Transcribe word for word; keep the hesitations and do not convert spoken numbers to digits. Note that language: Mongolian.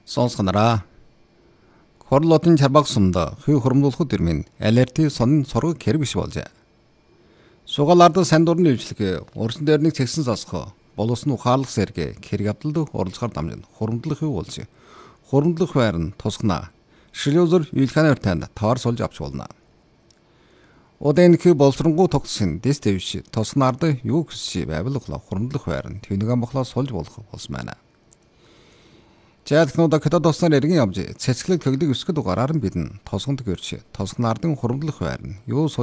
Сонсгонараа. Хорлолтын чарбаг сумда хүй хуримлуулахуд ирмэн алерти сонин сорго кэр биш болжээ. Сугаларды сайн дурны ивчлэгээ өрсөн дээр нэг цэгсэн засхоо боловсон ухаалах сэргэ кэрэг авдалд орлохоор дамжин хуримтлах хүй болж. Хуримтлах байр нь тусгнаа. Шилүүзэр үйлханы өртөнд тавар сулж авч болно. Одэнхи боловсронгуу тогтсон дэс дэвш тусгнаард юу гэсчи байвал хуримтлах байр нь тэнэгэн бохлоо сулж болох болсон байна. Жаалхнуудаа кэдэ тосноор эргэн явж цэцгэлэг төглөг өсгөд угаараар нь бидэн тосгонд гэрч тосгонардын хуримтлах байр нь юу